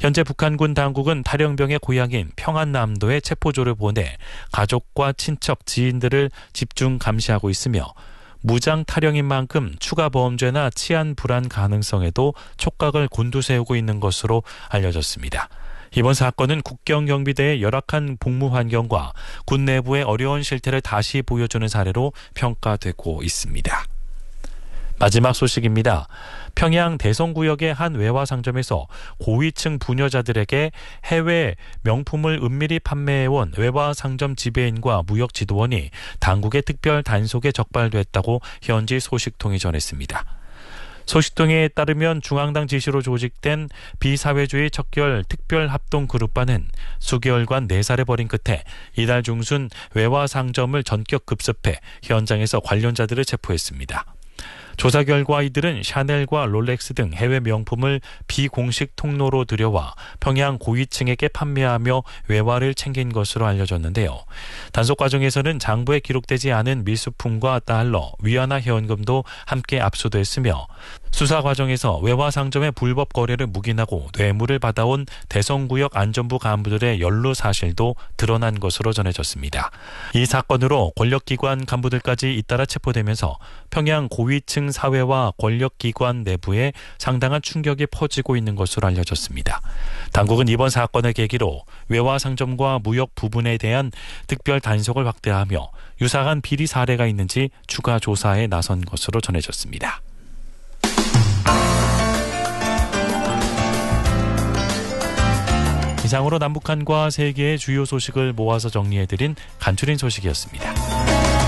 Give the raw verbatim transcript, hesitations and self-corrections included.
현재 북한군 당국은 탈영병의 고향인 평안남도에 체포조를 보내 가족과 친척, 지인들을 집중 감시하고 있으며 무장 탈영인 만큼 추가 범죄나 치안 불안 가능성에도 촉각을 곤두세우고 있는 것으로 알려졌습니다. 이번 사건은 국경경비대의 열악한 복무 환경과 군 내부의 어려운 실태를 다시 보여주는 사례로 평가되고 있습니다. 마지막 소식입니다. 평양 대성구역의 한 외화 상점에서 고위층 부녀자들에게 해외 명품을 은밀히 판매해온 외화 상점 지배인과 무역 지도원이 당국의 특별 단속에 적발됐다고 현지 소식통이 전했습니다. 소식통에 따르면 중앙당 지시로 조직된 비사회주의 척결 특별합동그룹반은 수개월간 내사를 벌인 끝에 이달 중순 외화 상점을 전격 급습해 현장에서 관련자들을 체포했습니다. 조사 결과 이들은 샤넬과 롤렉스 등 해외 명품을 비공식 통로로 들여와 평양 고위층에게 판매하며 외화를 챙긴 것으로 알려졌는데요. 단속 과정에서는 장부에 기록되지 않은 밀수품과 달러, 위안화 현금도 함께 압수됐으며 수사 과정에서 외화 상점의 불법 거래를 묵인하고 뇌물을 받아온 대성구역 안전부 간부들의 연루 사실도 드러난 것으로 전해졌습니다. 이 사건으로 권력기관 간부들까지 잇따라 체포되면서 평양 고위층 사회와 권력기관 내부에 상당한 충격이 퍼지고 있는 것으로 알려졌습니다. 당국은 이번 사건을 계기로 외화 상점과 무역 부분에 대한 특별 단속을 확대하며 유사한 비리 사례가 있는지 추가 조사에 나선 것으로 전해졌습니다. 이상으로 남북한과 세계의 주요 소식을 모아서 정리해드린 간추린 소식이었습니다.